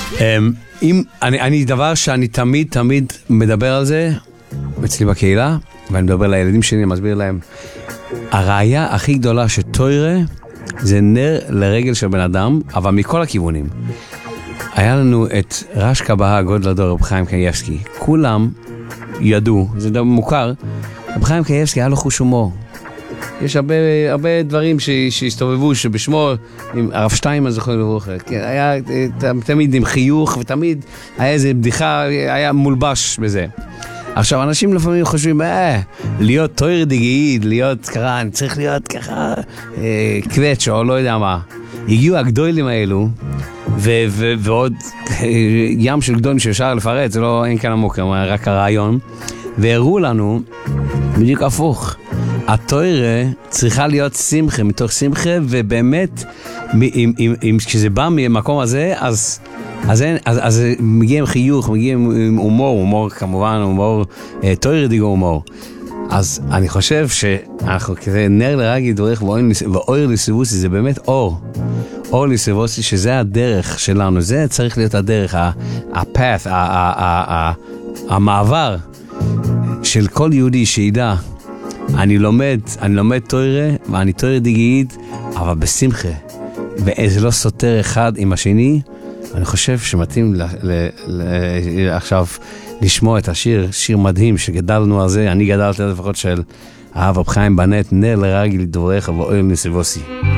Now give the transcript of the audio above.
אני דבר שאני תמיד מדבר על זה אצלי בקהילה, ואני מדבר לילדים שלי, מסביר להם, הראיה הכי גדולה שתורה זה נר לרגל של בן אדם, אבל מכל הכיוונים. היה לנו את ראש קבהה גודל הדור רב חיים קניבסקי, כולם ידעו, זה דבר מוכר, רב חיים קניבסקי היה לו חוש הומור. יש הרבה דברים שהסתובבו שבשמו, עם הרב שטיינמן זוכר לברוך, היה תמיד עם חיוך, ותמיד היה איזה בדיחה, היה מולבש בזה. עכשיו, אנשים לפעמים חושבים, להיות תויר דיגעיד, להיות ככה, אני צריך להיות ככה, קווץ' או לא יודע מה. הגיעו הגדולים האלו, ועוד ים של גדולים שאפשר לפרט, זה לא, אין כאן עמוק, רק הרעיון, והראו לנו בדיוק הפוך. התוירה צריכה להיות שמחה, מתוך שמחה, ובאמת, כשזה בא ממקום הזה, אז מגיע עם חיוך, מגיע עם הומור כמובן, הומור, תוירה דיגו הומור. אז אני חושב שאנחנו כזה נר לרגל דברך ואור לסיבוסי, זה באמת אור. אור לסיבוסי, שזה הדרך שלנו, זה צריך להיות הדרך, הפאth, המעבר של כל יהודי שידע, אני לומד תוירה, ואני תוירה דיגעית, אבל בשמחה. וזה לא סותר אחד עם השני. אני חושב שמתאים עכשיו לשמוע את השיר, שיר מדהים שגדלנו על זה, אני גדלתי לפחות של הרב חיים בנט, נר לרגל דברך ואור לסיבוסי.